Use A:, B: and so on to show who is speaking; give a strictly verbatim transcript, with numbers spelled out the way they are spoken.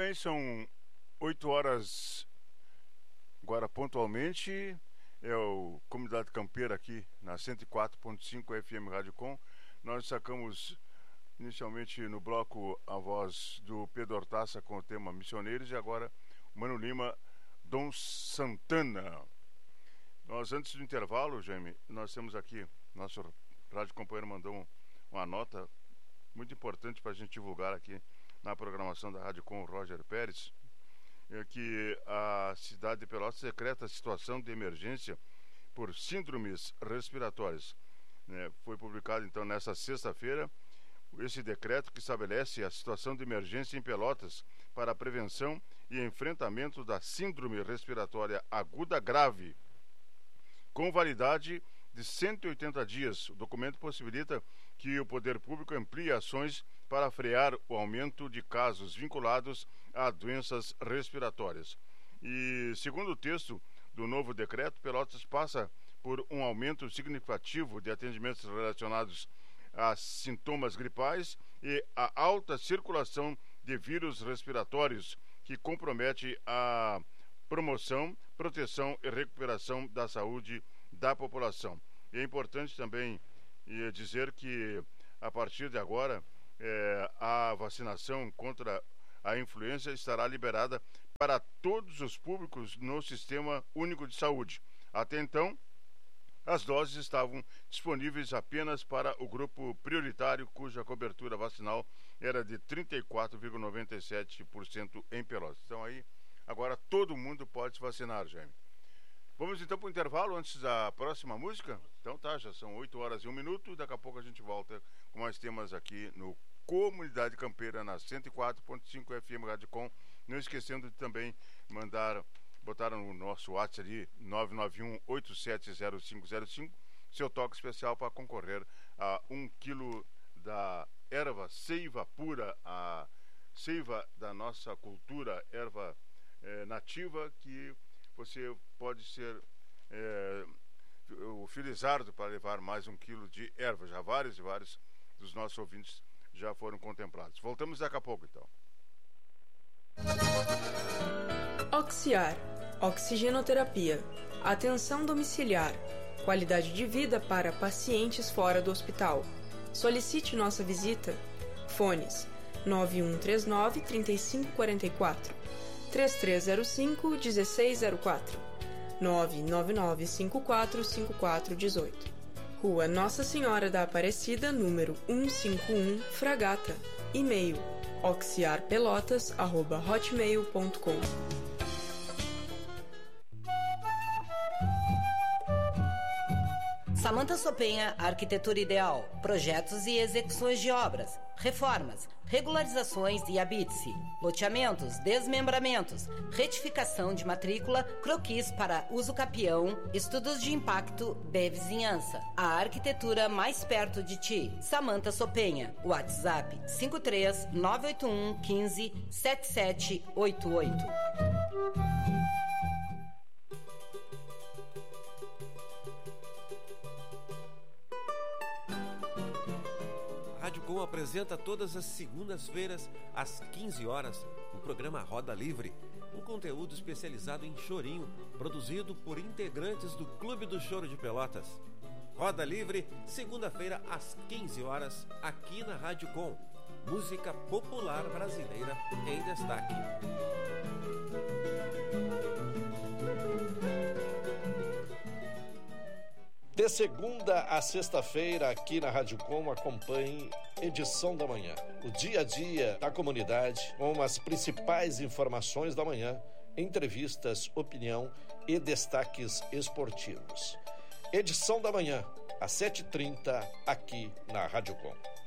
A: bem, são oito horas agora pontualmente. É o Comunidade Campeira aqui na cento e quatro ponto cinco F M Rádio Com. Nós sacamos inicialmente no bloco a voz do Pedro Hortaça com o tema Missioneiros e agora o Mano Lima, Dom Santana. Nós, antes do intervalo, Jaime, nós temos aqui, nosso rádio companheiro mandou um, uma nota muito importante para a gente divulgar aqui na programação da Rádio Com, o Roger Pérez, é que a cidade de Pelotas decreta a situação de emergência por síndromes respiratórias. É, foi publicado então nesta sexta-feira esse decreto que estabelece a situação de emergência em Pelotas para a prevenção e enfrentamento da síndrome respiratória aguda grave, com validade de cento e oitenta dias. O documento possibilita que o poder público amplie ações para frear o aumento de casos vinculados a doenças respiratórias. E, segundo o texto do novo decreto, Pelotas passa por um aumento significativo de atendimentos relacionados a sintomas gripais e a alta circulação de vírus respiratórios, que compromete a promoção, proteção e recuperação da saúde da população. E é importante também eh, dizer que, a partir de agora, eh, a vacinação contra a influenza estará liberada para todos os públicos no Sistema Único de Saúde. Até então, as doses estavam disponíveis apenas para o grupo prioritário, cuja cobertura vacinal era de trinta e quatro vírgula noventa e sete por cento em Pelotas. Então aí, agora todo mundo pode se vacinar, Jaime. Vamos então para o intervalo antes da próxima música? Então tá, já são oito horas e um minuto. Daqui a pouco a gente volta com mais temas aqui no Comunidade Campeira na cento e quatro ponto cinco F M Rádio Com. Não esquecendo de também mandar, botar no nosso WhatsApp ali, nove nove um oito sete zero cinco zero cinco, seu toque especial para concorrer a um quilo da erva seiva pura, a seiva da nossa cultura, erva eh, nativa, que você pode ser é, o Filizardo para levar mais um quilo de erva. Já vários e vários dos nossos ouvintes já foram contemplados. Voltamos daqui a pouco, então.
B: Oxiar, oxigenoterapia, atenção domiciliar, qualidade de vida para pacientes fora do hospital. Solicite nossa visita. Fones nove um três nove, três cinco quatro quatro, três três zero cinco, um seis zero quatro, nove nove nove cinco quatro cinco quatro um oito. Rua Nossa Senhora da Aparecida, número cento e cinquenta e um, Fragata. E-mail oxiarpelotas arroba hotmail ponto com.
C: Samanta Sopenha, Arquitetura Ideal, projetos e execuções de obras, reformas, regularizações e habite-se, loteamentos, desmembramentos, retificação de matrícula, croquis para uso capião, estudos de impacto de vizinhança. A arquitetura mais perto de ti. Samanta Sopenha, WhatsApp cinco três nove oito um um cinco sete sete oito oito.
D: Rádio Com apresenta todas as segundas-feiras, às quinze horas, o programa Roda Livre, um conteúdo especializado em chorinho, produzido por integrantes do Clube do Choro de Pelotas. Roda Livre, segunda-feira, às quinze horas, aqui na Rádio Com. Música popular brasileira em destaque.
E: De segunda a sexta-feira, aqui na Rádio Com, acompanhe Edição da Manhã. O dia a dia da comunidade, com as principais informações da manhã, entrevistas, opinião e destaques esportivos. Edição da Manhã, às sete e trinta, aqui na Rádio Com.